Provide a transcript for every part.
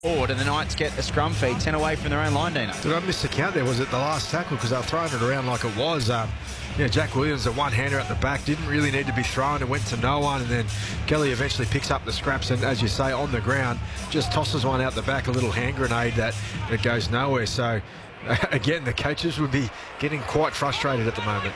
forward, and the Knights get a scrum feed 10 away from their own line, Dino. Did I miss the count there? Was it the last tackle? Because they were throwing it around like it was. Jack Williams, a one-hander at the back, didn't really need to be thrown. It went to no one, and then Kelly eventually picks up the scraps and, as you say, on the ground, just tosses one out the back, a little hand grenade that goes nowhere. So, again, the coaches would be getting quite frustrated at the moment.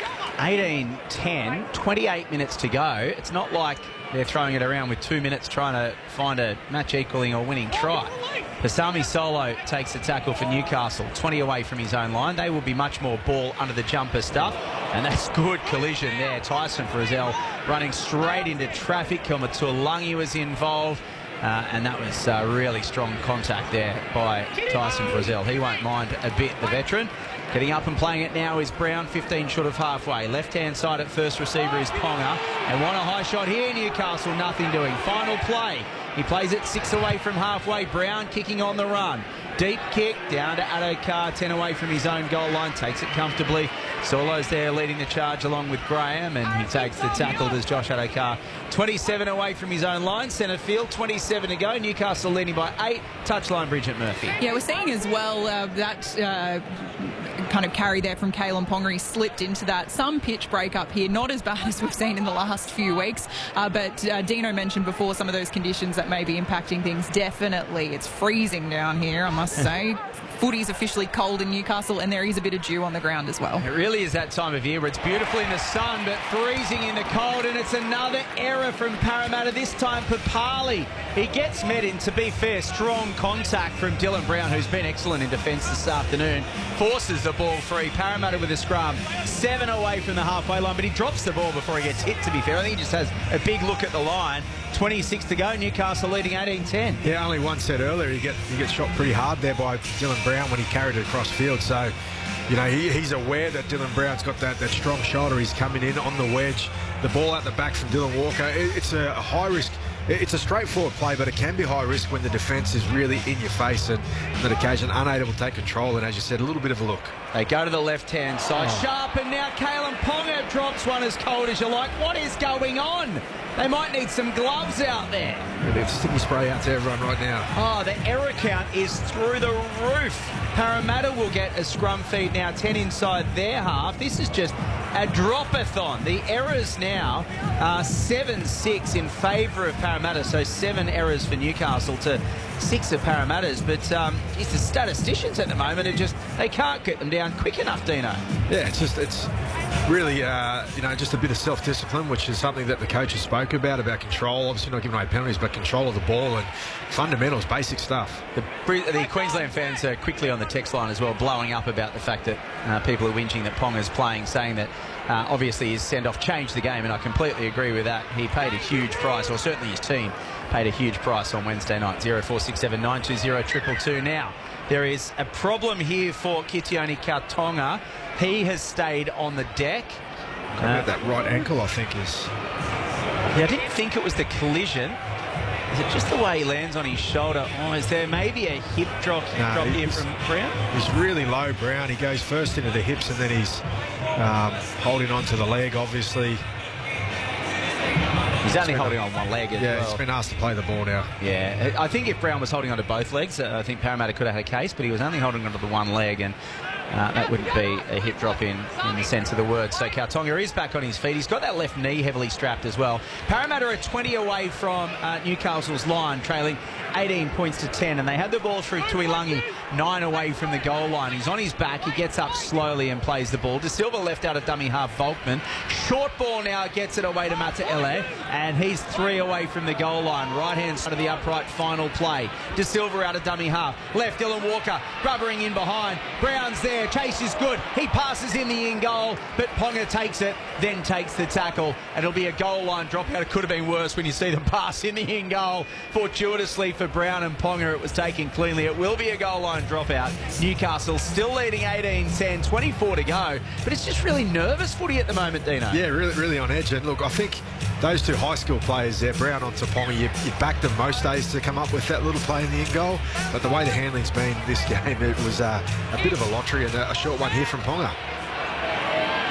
18-10, 28 minutes to go. It's not like they're throwing it around with 2 minutes trying to find a match-equaling or winning try. Pasami Solo takes the tackle for Newcastle, 20 away from his own line. They will be much more ball under the jumper stuff, and that's good collision there. Tyson Frizzell running straight into traffic. Kilma Tuolangi was involved. And that was really strong contact there by Tyson Frizzell. He won't mind a bit, the veteran. Getting up and playing it now is Brown, 15 short of halfway. Left-hand side at first receiver is Ponga. And want a high shot here, Newcastle, nothing doing. Final play. He plays it 6 away from halfway. Brown kicking on the run. Deep kick down to Addo-Carr, 10 away from his own goal line. Takes it comfortably. Solo's there leading the charge along with Graham, and he takes the tackle, does Josh Addo-Carr. 27 away from his own line, centre field, 27 to go. Newcastle leading by 8. Touchline, Bridget Murphy. Yeah, we're seeing as well that kind of carry there from Kalyn Ponga. He slipped into that. Some pitch break up here, not as bad as we've seen in the last few weeks, but Dino mentioned before some of those conditions that may be impacting things. Definitely, it's freezing down here, I must say. Footy's officially cold in Newcastle, and there is a bit of dew on the ground as well. It really is that time of year where it's beautiful in the sun but freezing in the cold, and it's another error from Parramatta, this time Papali. He gets met in, to be fair, strong contact from Dylan Brown, who's been excellent in defence this afternoon. Forces the ball free. Parramatta with a scrum, 7 away from the halfway line, but he drops the ball before he gets hit, to be fair. I think he just has a big look at the line. 26 to go, Newcastle leading 18-10. Yeah, only one set earlier. He gets shot pretty hard there by Dylan Brown when he carried it across field. So, you know, he's aware that Dylan Brown's got that strong shoulder. He's coming in on the wedge. The ball out the back from Dylan Walker. It's a high risk. It's a straightforward play, but it can be high risk when the defence is really in your face, and on that occasion, unable to take control. And as you said, a little bit of a look. They go to the left-hand side. Sharp, and now Kalyn Ponga drops one as cold as you like. What is going on? They might need some gloves out there. A bit of sticky spray out to everyone right now. Oh, the error count is through the roof. Parramatta will get a scrum feed now, 10 inside their half. This is just a drop-a-thon. The errors now are 7-6 in favour of Parramatta, so 7 errors for Newcastle to 6 of Parramatta's. But it's the statisticians at the moment are just, they can't get them down quick enough, Dino. Yeah, it's really, just a bit of self-discipline, which is something that the coaches spoke about control. Obviously not giving away penalties, but control of the ball and fundamentals, basic stuff. The Queensland fans are quickly on the text line as well, blowing up about the fact that people are whinging that Ponga's playing, saying that obviously his send-off changed the game, and I completely agree with that. He paid a huge price, or certainly his team paid a huge price on Wednesday night. 0467 920 222 now. There is a problem here for Kitione Kautonga. He has stayed on the deck. That right ankle, I think, is... Yeah, I didn't think it was the collision. Is it just the way he lands on his shoulder? Oh, is there maybe a hip drop here from Brown? He's really low, Brown. He goes first into the hips, and then he's holding on to the leg, obviously. He's only holding on one leg as well. Yeah, he's been asked to play the ball now. Yeah, I think if Brown was holding on to both legs, I think Parramatta could have had a case, but he was only holding on to the one leg, and that wouldn't be a hip drop in the sense of the word. So Kautonga is back on his feet. He's got that left knee heavily strapped as well. Parramatta are 20 away from Newcastle's line, trailing 18 points to 10, and they had the ball through Tuilangi, 9 away from the goal line. He's on his back. He gets up slowly and plays the ball. De Silva left out of dummy half Volkman. Short ball now, gets it away to Mataele, and he's 3 away from the goal line. Right-hand side of the upright, final play. De Silva out of dummy half. Left, Dylan Walker, grubbering in behind. Brown's there. Chase is good. He passes in the in-goal, but Ponga takes it, then takes the tackle, and it'll be a goal line dropout. It could have been worse when you see them pass in the in-goal. Fortuitously for Brown and Ponga, it was taken cleanly. It will be a goal line dropout. Newcastle still leading 18-10, 24 to go, but it's just really nervous footy at the moment, Dino. Yeah, really on edge. And look, I think those two high school players there, Brown onto Ponga, you back them most days to come up with that little play in the in-goal, but the way the handling's been this game, it was a bit of a lottery, and a short one here from Ponga.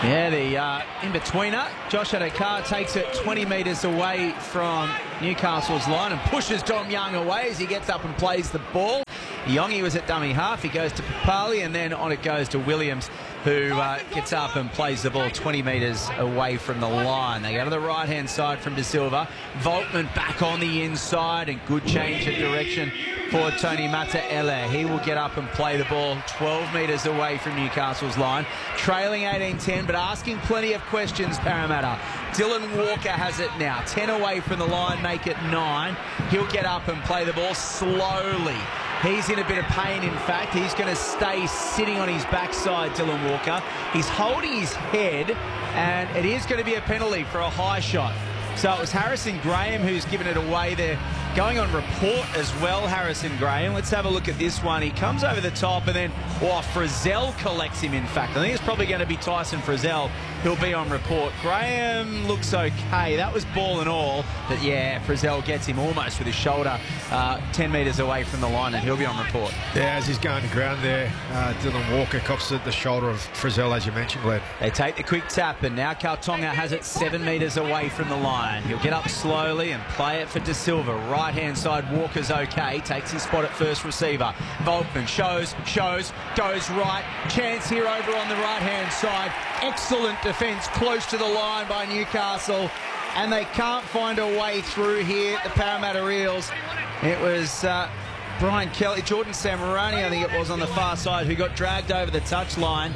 Yeah, the in-betweener, Josh Adokar, takes it 20 metres away from Newcastle's line and pushes Dom Young away as he gets up and plays the ball. Yongi was at dummy half. He goes to Papali, and then on it goes to Williams, who gets up and plays the ball 20 metres away from the line. They go to the right-hand side from De Silva. Volkman back on the inside, and good change of direction for Tony Mataele. He will get up and play the ball 12 metres away from Newcastle's line. Trailing 18-10, but asking plenty of questions, Parramatta. Dylan Walker has it now. 10 away from the line, make it 9. He'll get up and play the ball slowly. He's in a bit of pain, in fact. He's going to stay sitting on his backside, Dylan Walker. He's holding his head, and it is going to be a penalty for a high shot. So it was Harrison Graham who's given it away there. Going on report as well, Harrison Graham. Let's have a look at this one. He comes over the top, and then, Frizzell collects him, in fact. I think it's probably going to be Tyson Frizzell who'll be on report. Graham looks okay. That was ball and all. But, yeah, Frizzell gets him almost with his shoulder 10 metres away from the line, and he'll be on report. Yeah, as he's going to ground there, Dylan Walker cops the shoulder of Frizzell, as you mentioned, Glenn. They take the quick tap, and now Kautonga has it 7 metres away from the line. He'll get up slowly and play it for De Silva. Right-hand side, Walker's okay. Takes his spot at first receiver. Volkman shows, goes right. Chance here over on the right-hand side. Excellent defence close to the line by Newcastle. And they can't find a way through here, the Parramatta Eels. It was Brian Kelly, Jordan Samarani, I think it was, on the far side, who got dragged over the touchline.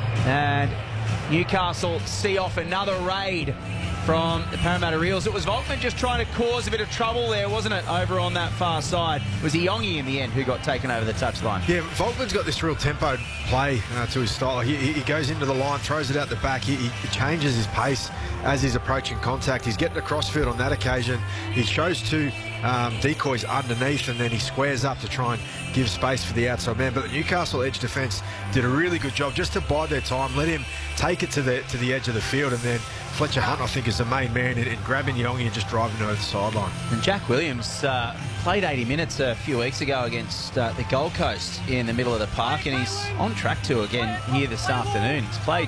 And Newcastle see off another raid from the Parramatta Eels. It was Volkman just trying to cause a bit of trouble there, wasn't it, over on that far side. It was Yongi in the end who got taken over the touchline. Yeah, Volkman's got this real tempoed play to his style. He goes into the line, throws it out the back. He changes his pace as he's approaching contact. He's getting across field on that occasion. He shows two decoys underneath, and then he squares up to try and give space for the outside man. But the Newcastle edge defence did a really good job just to bide their time, let him take it to the edge of the field, and then Fletcher Hunt, I think, is the main man in grabbing Yongi and just driving him over the sideline. And Jack Williams played 80 minutes a few weeks ago against the Gold Coast in the middle of the park, and he's on track to again here this afternoon. He's played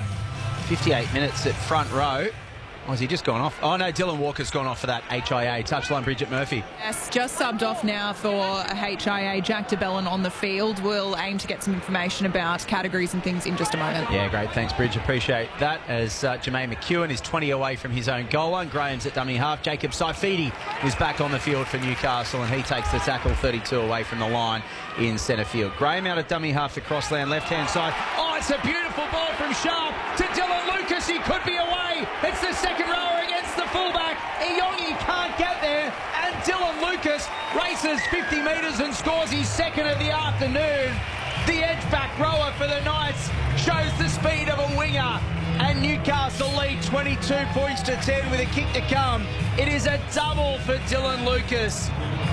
58 minutes at front row. Oh, has he just gone off? Oh, no, Dylan Walker's gone off for that HIA. Touchline, Bridget Murphy. Yes, just subbed off now for a HIA. Jack de Belin on the field. We'll aim to get some information about categories and things in just a moment. Yeah, great. Thanks, Bridge. Appreciate that. As Jermaine McEwen is 20 away from his own goal line. Graham's at dummy half. Jacob Saifidi is back on the field for Newcastle, and he takes the tackle 32 away from the line in centre field. Graham out at dummy half to Crossland, left-hand side. Oh, it's a beautiful ball from Sharp to Dylan Lucas. He could be away. It's the second rower against the fullback. Iyongi can't get there, and Dylan Lucas races 50 metres and scores his second of the afternoon. The edge back rower for the Knights shows the speed of a winger, and Newcastle lead 22 points to 10 with a kick to come. It is a double for Dylan Lucas.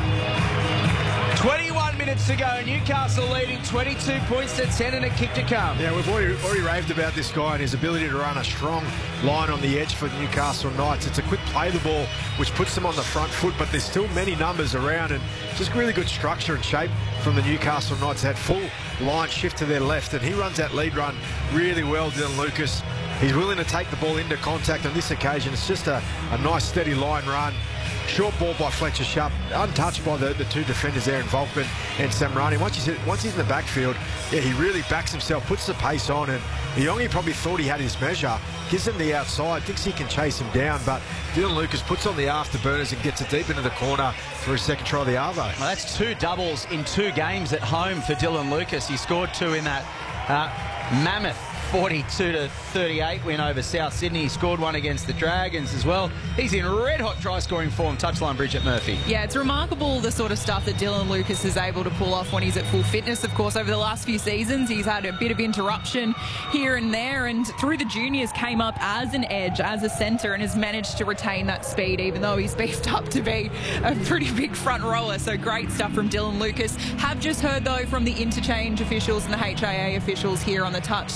21 minutes to go. Newcastle leading 22 points to 10 and a kick to come. Yeah, we've already raved about this guy and his ability to run a strong line on the edge for the Newcastle Knights. It's a quick play the ball, which puts them on the front foot, but there's still many numbers around, and just really good structure and shape from the Newcastle Knights. That full line shift to their left, and he runs that lead run really well, Dylan Lucas. He's willing to take the ball into contact on this occasion. It's just a nice steady line run. Short ball by Fletcher Sharp, untouched by the two defenders there in Volkman and Samarani. Once he's in the backfield, yeah, he really backs himself, puts the pace on, and Yongi probably thought he had his measure, gives him the outside, thinks he can chase him down, but Dylan Lucas puts on the afterburners and gets it deep into the corner for his second try of the Arvo. Well, that's 2 doubles in 2 games at home for Dylan Lucas. He scored 2 in that mammoth 42-38 win over South Sydney. He scored 1 against the Dragons as well. He's in red-hot try-scoring form. Touchline, Bridget Murphy. Yeah, it's remarkable the sort of stuff that Dylan Lucas is able to pull off when he's at full fitness. Of course, over the last few seasons, he's had a bit of interruption here and there, and through the juniors came up as an edge, as a centre, and has managed to retain that speed, even though he's beefed up to be a pretty big front rower. So great stuff from Dylan Lucas. Have just heard, though, from the interchange officials and the HIA officials here on the touchline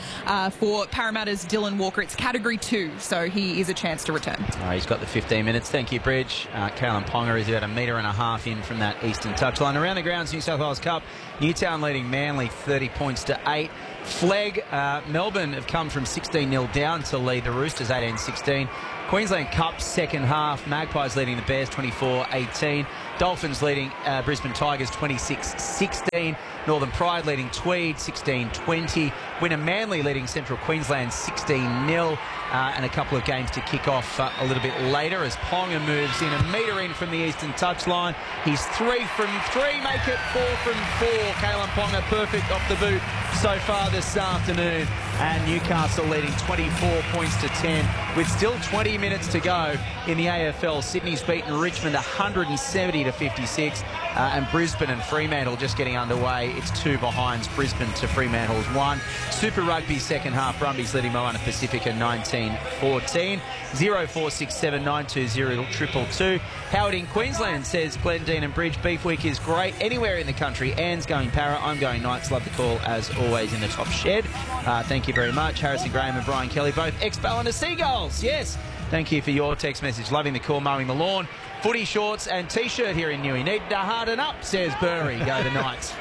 for Parramatta's Dylan Walker. It's Category 2, so he is a chance to return. He's got the 15 minutes. Thank you, Bridge. Kalyn Ponga is about 1.5 metres in from that eastern touchline. Around the grounds, New South Wales Cup, Newtown leading Manly 30 points to 8. Flegg, Melbourne have come from 16-0 down to lead the Roosters 18-16. Queensland Cup second half, Magpies leading the Bears 24-18. Dolphins leading Brisbane Tigers 26-16. Northern Pride leading Tweed 16-20. Winner Manly leading Central Queensland 16-0. And a couple of games to kick off a little bit later as Ponga moves in 1 metre in from the eastern touchline. He's 3 from 3, make it 4 from 4. Kalyn Ponga perfect off the boot so far this afternoon. And Newcastle leading 24 points to 10 with still 20 minutes to go in the AFL. Sydney's beaten Richmond 170-56, and Brisbane and Fremantle just getting underway. It's 2 behinds. Brisbane to Fremantle's 1. Super Rugby second half. Brumbies leading Moana Pacifica 19-14. 0467 920 222. Howard in Queensland says Glenn Dean and Bridge, beef week is great anywhere in the country. Anne's going Para, I'm going Knights. Love the call as always in the top shed. Thank you very much. Harrison Graham and Brian Kelly, both ex-Ballina Seagulls. Yes. Thank you for your text message. Loving the call, mowing the lawn. Footy shorts and T-shirt here in Newey. Need to harden up, says Burry. Go the Knights.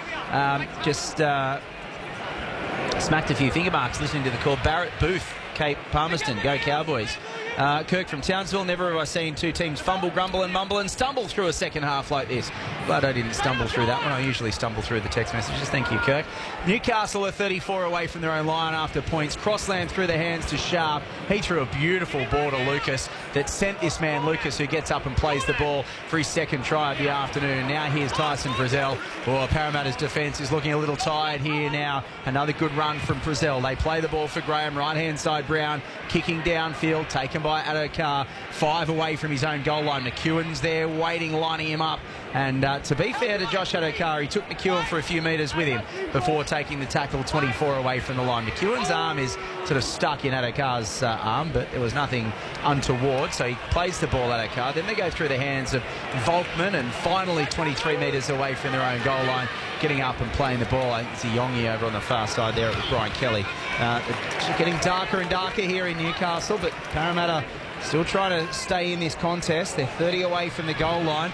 Smacked a few finger marks listening to the call. Barrett Booth, Cape Palmerston. Go Cowboys. Kirk from Townsville. Never have I seen two teams fumble, grumble and mumble and stumble through a second half like this. Glad I didn't stumble through that one. I usually stumble through the text messages. Thank you, Kirk. Newcastle are 34 away from their own line after points. Crossland through the hands to Sharp. He threw a beautiful ball to Lucas that sent this man, Lucas, who gets up and plays the ball for his second try of the afternoon. Now here's Tyson Frizzell. Oh, Parramatta's defence is looking a little tired here now. Another good run from Frizzell. They play the ball for Graham. Right-hand side, Brown kicking downfield, taken by Adokar. 5 away from his own goal line. McEwen's there waiting, lining him up. And to be fair to Josh Adokar, he took McEwen for a few metres with him before taking the tackle 24 away from the line. McEwen's arm is sort of stuck in Adokar's arm, but there was nothing untoward, so he plays the ball Adokar. Then they go through the hands of Volkman, and finally 23 metres away from their own goal line, getting up and playing the ball. I think it's Iongi over on the far side there. It was Brian Kelly. It's getting darker and darker here in Newcastle, but Parramatta still trying to stay in this contest. They're 30 away from the goal line.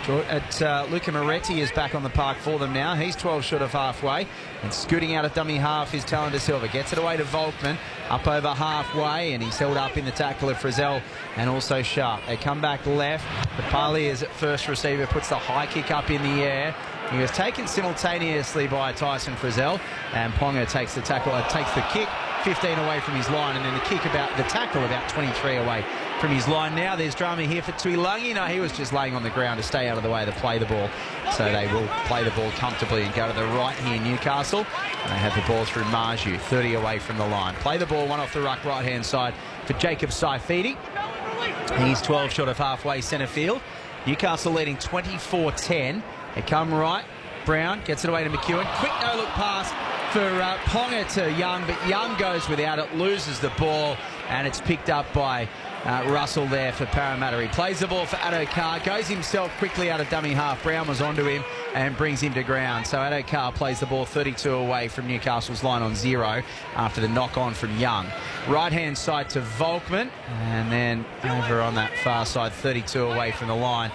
Luca Moretti is back on the park for them now. He's 12 short of halfway. And scooting out at dummy half is Talon De Silva. Gets it away to Volkman. Up over halfway, and he's held up in the tackle of Frizzell and also Sharp. They come back left. Papali is at first receiver, puts the high kick up in the air. He was taken simultaneously by Tyson Frizzell, and Ponga takes the tackle, takes the kick 15 away from his line, and then the tackle about 23 away from his line. Now there's drama here for Tuilagi. No, he was just laying on the ground to stay out of the way to play the ball. So they will play the ball comfortably and go to the right here, Newcastle. And they have the ball through Marju, 30 away from the line. Play the ball, one off the ruck right-hand side for Jacob Saifidi. He's 12 short of halfway centre field. Newcastle leading 24-10. They come right. Brown gets it away to McEwen. Quick no-look pass for Ponga to Young, but Young goes without it, loses the ball, and it's picked up by Russell there for Parramatta. He plays the ball for Adokar, goes himself quickly out of dummy half. Brown was onto him and brings him to ground. So Adokar plays the ball 32 away from Newcastle's line on 0 after the knock-on from Young. Right-hand side to Volkman, and then over on that far side, 32 away from the line,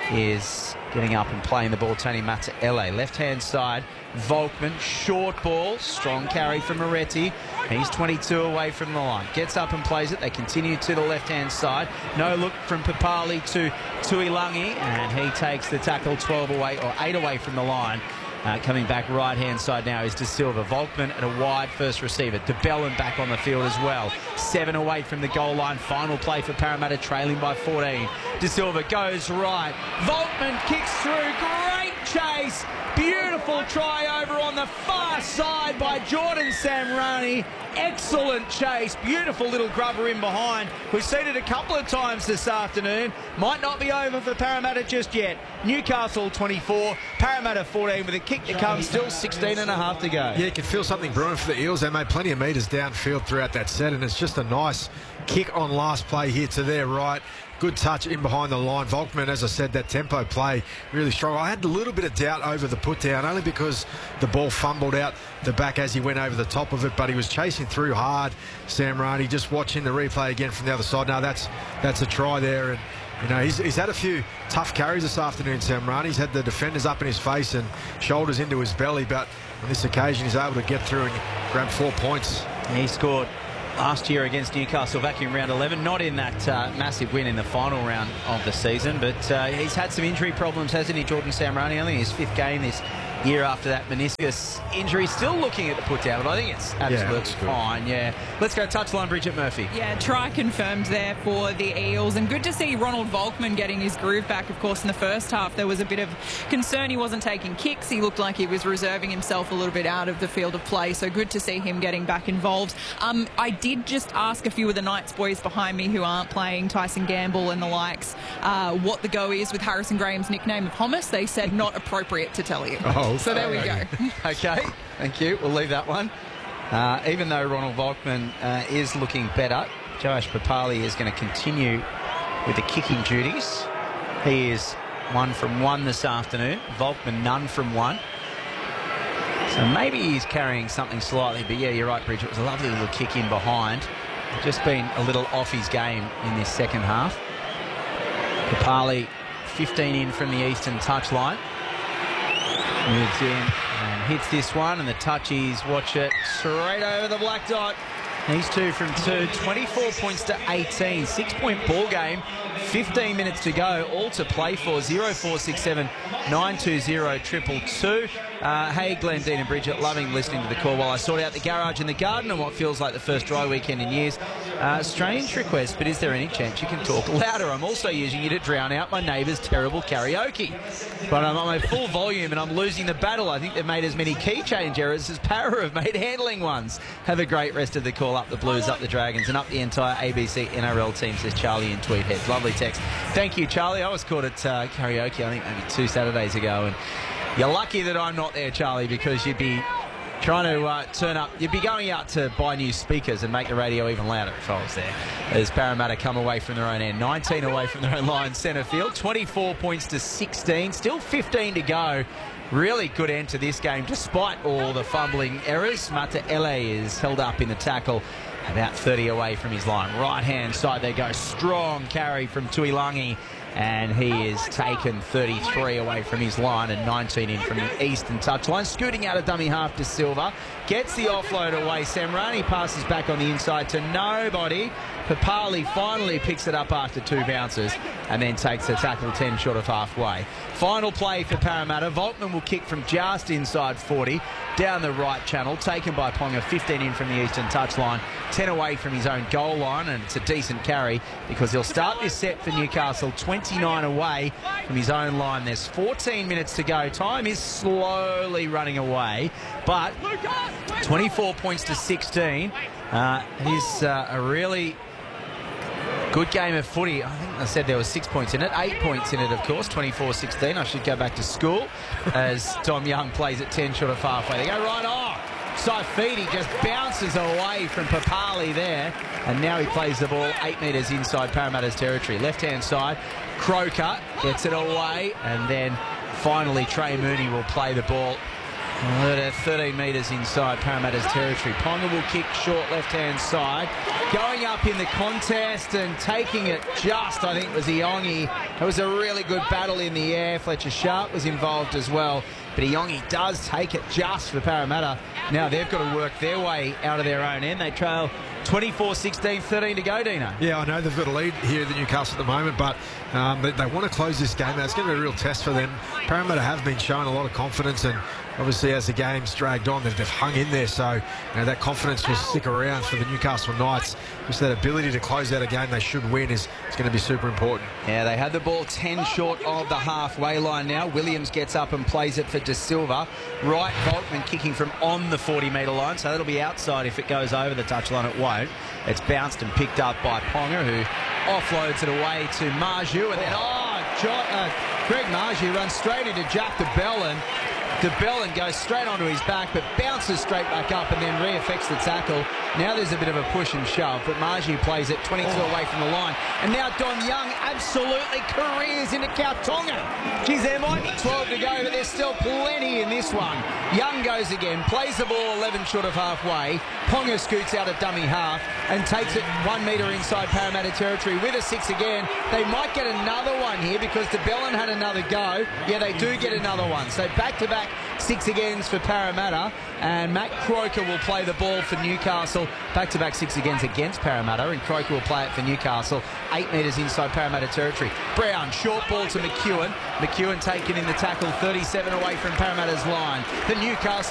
is getting up and playing the ball, Tony Mataele. Left-hand side, Volkman, short ball, strong carry from Moretti. He's 22 away from the line. Gets up and plays it. They continue to the left-hand side. No look from Papali to Tuilagi, and he takes the tackle 12 away, or 8 away from the line. Coming back right-hand side now is De Silva. Volkman at a wide first receiver. De Bellin back on the field as well. 7 away from the goal line. Final play for Parramatta, trailing by 14. De Silva goes right. Volkman kicks through. Great chase. Beautiful try over on the far side by Jordan Samrani. Excellent chase. Beautiful little grubber in behind. We've seen it a couple of times this afternoon. Might not be over for Parramatta just yet. Newcastle 24, Parramatta 14 with a kick to come. Still 16 and a half to go. Yeah, you can feel something brewing for the Eels. They made plenty of metres downfield throughout that set, and it's just a nice kick on last play here to their right. good touch in behind the line. Volkman, as I said, that tempo play really strong. I had a little bit of doubt over the put down, only because the ball fumbled out the back as he went over the top of it, but he was chasing through hard. Sam Rani, just watching the replay again from the other side. Now that's a try there, and you know, he's had a few tough carries this afternoon, Sam Rani. He's had the defenders up in his face and shoulders into his belly, but on this occasion he's able to get through and grab 4 points. He scored last year against Newcastle back in round 11, not in that massive win in the final round of the season, but he's had some injury problems, hasn't he, Jordan Samrani? Only his 5th game this year after that meniscus injury. Still looking at the put down, but I think it's absolutely fine. Yeah. Let's go touchline, Bridget Murphy. Yeah, try confirmed there for the Eels, and good to see Ronald Volkman getting his groove back. Of course, in the first half there was a bit of concern he wasn't taking kicks. He looked like he was reserving himself a little bit out of the field of play, so good to see him getting back involved. I did just ask a few of the Knights boys behind me who aren't playing, Tyson Gamble and the likes, what the go is with Harrison Graham's nickname of Hummus. They said not appropriate to tell you. So there we go. Okay, thank you. We'll leave that one. Even though Ronald Volkman is looking better, Joash Papali is going to continue with the kicking duties. He is 1 from 1 this afternoon. Volkman none from 1. So maybe he's carrying something slightly, but yeah, you're right, Bridget. It was a lovely little kick in behind. Just been a little off his game in this second half. Papali 15 in from the eastern touchline. Moves in and hits this one, and the touchies, watch it, straight over the black dot. He's 2 from 2, 24 points to 18, 6-point ball game, 15 minutes to go, all to play for. 0467 920 222. Hey, Glenn, Dean and Bridget, loving listening to the call while I sort out the garage and the garden on what feels like the first dry weekend in years. Strange request, but is there any chance you can talk louder? I'm also using you to drown out my neighbour's terrible karaoke. But I'm on my full volume and I'm losing the battle. I think they've made as many key change errors as Para have made handling ones. Have a great rest of the call. Up the Blues, up the Dragons, and up the entire ABC NRL team, says Charlie in Tweedhead. Lovely text. Thank you, Charlie. I was caught at karaoke, I think maybe 2 Saturdays ago, and you're lucky that I'm not there, Charlie, because you'd be trying to turn up. You'd be going out to buy new speakers and make the radio even louder if I was there. As Parramatta come away from their own end. 19 away from their own line, centre field. 24 points to 16. Still 15 to go. Really good end to this game, despite all the fumbling errors. Mataele is held up in the tackle, about 30 away from his line. Right-hand side, they go. Strong carry from Tuilangi, and he is taken 33 away from his line and 19 in from the eastern touchline. Scooting out a dummy half to Silva. Gets the offload away. Samrani passes back on the inside to nobody. Papali finally picks it up after 2 bounces and then takes the tackle 10 short of halfway. Final play for Parramatta. Volkman will kick from just inside 40 down the right channel, taken by Ponga. 15 in from the eastern touchline, 10 away from his own goal line, and it's a decent carry because he'll start this set for Newcastle 29 away from his own line. There's 14 minutes to go. Time is slowly running away, but 24 points to 16 is a really good game of footy. I think I said there was 6 points in it. 8 points in it, of course. 24-16. I should go back to school as Tom Young plays at 10 short of halfway. They go right off. Saifidi just bounces away from Papali there. And now he plays the ball 8 metres inside Parramatta's territory. Left-hand side. Croker gets it away. And then finally Trey Mooney will play the ball 13 metres inside Parramatta's territory. Ponga will kick short left-hand side. Going up in the contest and taking it just, I think, was Iongi. It was a really good battle in the air. Fletcher Sharp was involved as well. But Iongi does take it just for Parramatta. Now they've got to work their way out of their own end. They trail 24-16, 13 to go, Dino. Yeah, I know they've got a lead here at the Newcastle at the moment, but they want to close this game. It's going to be a real test for them. Parramatta have been showing a lot of confidence, and obviously as the game's dragged on, they've hung in there. So that confidence will stick around for the Newcastle Knights. Just that ability to close out a game they should win is going to be super important. Yeah, they had the ball 10 short of the halfway line now. Williams gets up and plays it for De Silva. Right, Volkman kicking from on the 40-metre line, so that'll be outside. If it goes over the touchline, it won't. It's bounced and picked up by Ponga, who offloads it away to Marju, and then Greg Marju runs straight into Jack de Belin. DeBellin goes straight onto his back, but bounces straight back up and then re-affects the tackle. Now there's a bit of a push and shove, but Margie plays it 22 away from the line. And now Don Young absolutely careers into Kautonga. Geez, there might be 12 to go, but there's still plenty in this one. Young goes again, plays the ball 11 short of halfway. Ponga scoots out at dummy half and takes it 1 metre inside Parramatta territory with a 6 again. They might get another one here because DeBellin had another go. Yeah, they do get another one. So back-to-back 6 agains for Parramatta, and Matt Croker will play the ball for Newcastle. Back-to-back 6 agains against Parramatta, and Croker will play it for Newcastle. 8 metres inside Parramatta territory. Brown, short ball to McEwen. McEwen taken in the tackle, 37 away from Parramatta's line. The Newcastle